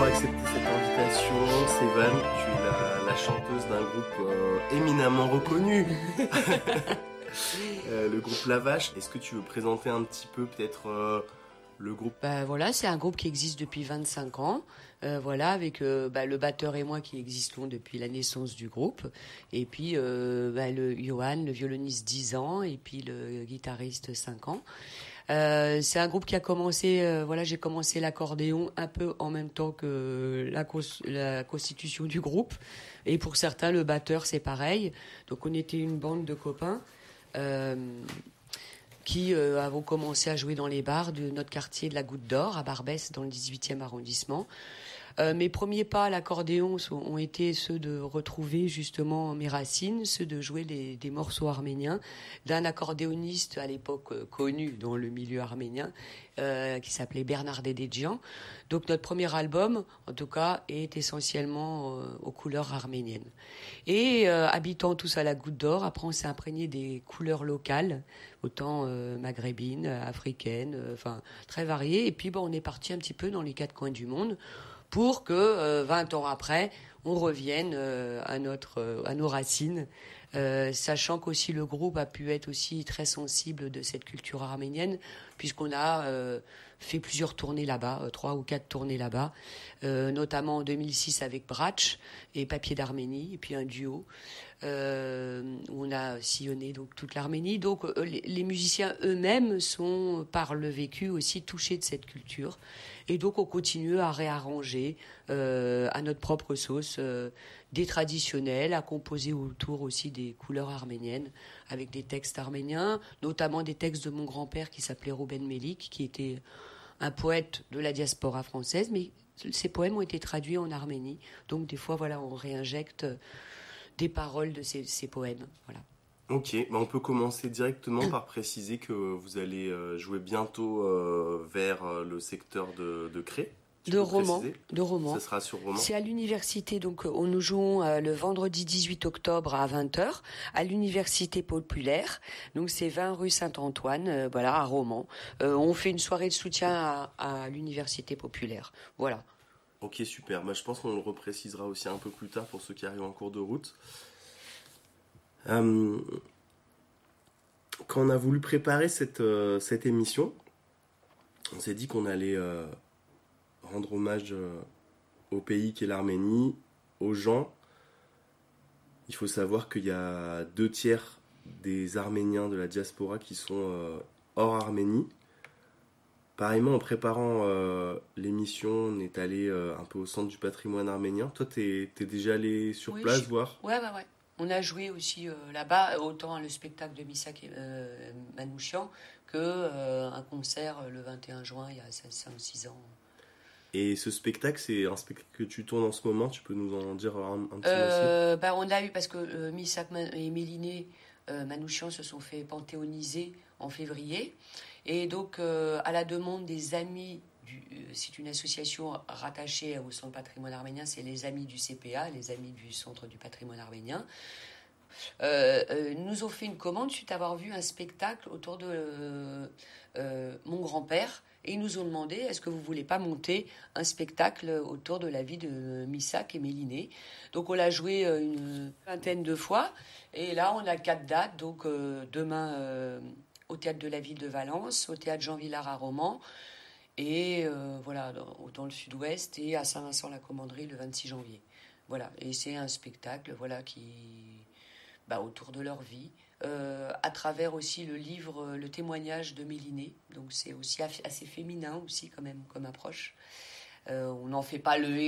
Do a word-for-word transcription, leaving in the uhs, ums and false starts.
accepté cette invitation. Sévan, tu es la, la chanteuse d'un groupe euh, éminemment reconnu. euh, le groupe La Vache. Est-ce que tu veux présenter un petit peu peut-être euh, le groupe? Bah voilà, c'est un groupe qui existe depuis vingt-cinq ans. Euh, voilà, avec euh, bah, le batteur et moi qui existons depuis la naissance du groupe. Et puis euh, bah, le Johan, le violoniste, dix ans. Et puis le guitariste, cinq ans. Euh, c'est un groupe qui a commencé, euh, voilà, j'ai commencé l'accordéon un peu en même temps que la, cos- la constitution du groupe. Et pour certains, le batteur, c'est pareil. Donc on était une bande de copains euh, qui euh, avons commencé à jouer dans les bars de notre quartier de la Goutte d'Or, à Barbès, dans le dix-huitième arrondissement. Euh, mes premiers pas à l'accordéon sont- ont été ceux de retrouver justement mes racines, ceux de jouer les- des morceaux arméniens d'un accordéoniste à l'époque euh, connu dans le milieu arménien euh, qui s'appelait Bernard Dededjian. Donc notre premier album, en tout cas, est essentiellement euh, aux couleurs arméniennes. Et euh, habitant tous à la Goutte d'Or, après on s'est imprégné des couleurs locales, autant euh, maghrébines, africaines, euh, enfin très variées. Et puis bon, on est parti un petit peu dans les quatre coins du monde pour que, euh, vingt ans après, on revienne euh, à, notre, euh, à nos racines, euh, sachant qu'aussi le groupe a pu être aussi très sensible de cette culture arménienne, puisqu'on a euh, fait plusieurs tournées là-bas, euh, trois ou quatre tournées là-bas, euh, notamment en deux mille six avec Bratch et Papier d'Arménie, et puis un duo, euh, où on a sillonné donc, toute l'Arménie. Donc euh, les, les musiciens eux-mêmes sont, par le vécu, aussi touchés de cette culture. Et donc on continue à réarranger euh, à notre propre sauce euh, des traditionnels, à composer autour aussi des couleurs arméniennes, avec des textes arméniens, notamment des textes de mon grand-père qui s'appelait Rouben Melik, qui était un poète de la diaspora française, mais ces poèmes ont été traduits en Arménie. Donc des fois, voilà, on réinjecte des paroles de ces, ces poèmes. Voilà. Ok, bah on peut commencer directement par préciser que vous allez euh, jouer bientôt euh, vers euh, le secteur de, de Cré. Tu De peux romans, préciser de romans. Ça sera sur roman. C'est à l'université, donc on nous jouons euh, le vendredi dix-huit octobre à vingt heures à l'université populaire. Donc c'est vingt rue Saint-Antoine, euh, voilà, à Romans. Euh, on fait une soirée de soutien à, à l'université populaire. Voilà. Ok, super. Bah, je pense qu'on le reprécisera aussi un peu plus tard pour ceux qui arrivent en cours de route. Euh, quand on a voulu préparer cette, euh, cette émission, on s'est dit qu'on allait euh, rendre hommage euh, au pays qu'est l'Arménie, aux gens. Il faut savoir qu'il y a deux tiers des Arméniens de la diaspora qui sont euh, hors Arménie. Pareillement, en préparant euh, l'émission, on est allé euh, un peu au centre du patrimoine arménien. Toi, t'es, t'es déjà allé sur Oui, place je... voir? Ouais, ouais, ouais. On a joué aussi euh, là-bas, autant le spectacle de Missak et euh, Manouchian que euh, un concert le vingt et un juin, il y a cinq ou six ans. Et ce spectacle, c'est un spectacle que tu tournes en ce moment. Tu peux nous en dire un, un petit euh, mot bah, on a eu, parce que euh, Missak et Méliné euh, Manouchian se sont fait panthéoniser en février. Et donc, euh, à la demande des amis, du, euh, c'est une association rattachée au Centre patrimoine arménien, c'est les amis du C P A, les amis du Centre du patrimoine arménien, euh, euh, nous ont fait une commande suite à avoir vu un spectacle autour de euh, euh, mon grand-père. Et ils nous ont demandé, est-ce que vous ne voulez pas monter un spectacle autour de la vie de Missak et Méliné? Donc on l'a joué une vingtaine de fois. Et là, on a quatre dates. Donc euh, demain... Euh, au Théâtre de la Ville de Valence, au Théâtre Jean Villard à Romans, et euh, voilà, dans, dans le sud-ouest, et à Saint-Vincent-la-Commanderie le vingt-six janvier. Voilà, et c'est un spectacle voilà, qui, bah, autour de leur vie, euh, à travers aussi le livre, le témoignage de Méliné, donc c'est aussi assez féminin aussi quand même comme approche. Euh, on n'en fait pas le